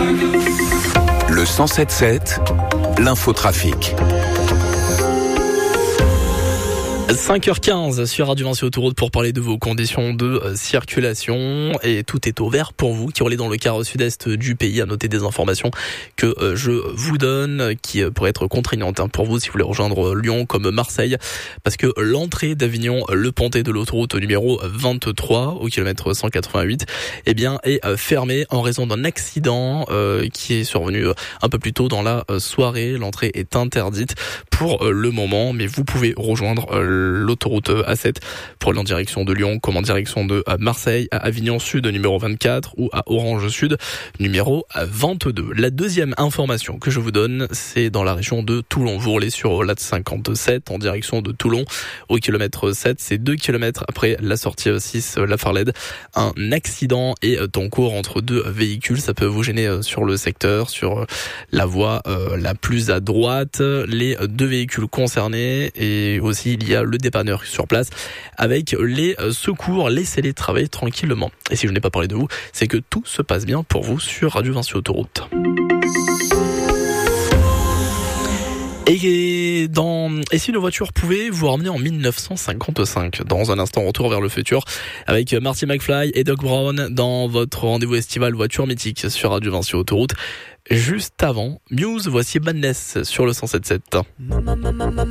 Le 107.7, l'infotrafic. 5h15 sur Radio Vinci Autoroute pour parler de vos conditions de circulation, et tout est au vert pour vous qui roulez dans le quart sud-est du pays. À noter des informations que je vous donne qui pourraient être contraignantes pour vous si vous voulez rejoindre Lyon comme Marseille, parce que l'entrée d'Avignon, le Pontet de l'autoroute numéro 23 au kilomètre 188 est fermée en raison d'un accident qui est survenu un peu plus tôt dans la soirée. L'entrée est interdite pour le moment, mais vous pouvez rejoindre l'autoroute A7 pour aller en direction de Lyon comme en direction de Marseille, à Avignon Sud numéro 24 ou à Orange Sud numéro 22. La deuxième information que je vous donne, c'est dans la région de Toulon. Vous roulez sur l'A 57 en direction de Toulon au kilomètre 7, c'est 2 km après la sortie 6 La Farlède. Un accident est en cours entre deux véhicules, ça peut vous gêner sur le secteur, sur la voie la plus à droite. Les deux véhicules concernés, et aussi il y a le dépanneur sur place avec les secours. Laissez-les travailler tranquillement. Et si je n'ai pas parlé de vous, c'est que tout se passe bien pour vous sur Radio Vinci Autoroute. Et si une voiture pouvait vous ramener en 1955? Dans un instant, retour vers le futur avec Marty McFly et Doc Brown dans votre rendez-vous estival voiture mythique sur Radio Vinci Autoroute. Juste avant, Muse, voici Madness sur le 107.7.